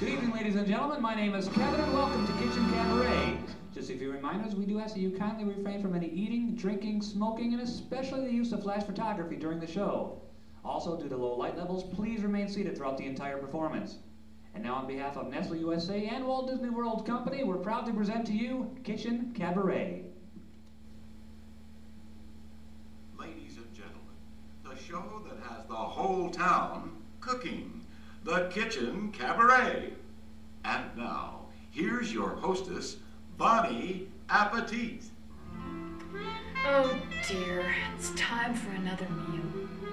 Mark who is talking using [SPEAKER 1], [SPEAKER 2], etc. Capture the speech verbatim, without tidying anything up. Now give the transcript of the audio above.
[SPEAKER 1] Good evening, ladies and gentlemen. My name is Kevin, and welcome to Kitchen Cabaret. Just a few reminders, we do ask that you kindly refrain from any eating, drinking, smoking, and especially the use of flash photography during the show. Also, due to low light levels, please remain seated throughout the entire performance. And now on behalf of Nestle U S A and Walt Disney World Company, we're proud to present to you Kitchen Cabaret.
[SPEAKER 2] Ladies and gentlemen, the show that has the whole town cooking, the Kitchen Cabaret. And now, here's your hostess, Bonnie Appetit.
[SPEAKER 3] Oh dear, it's time for another meal.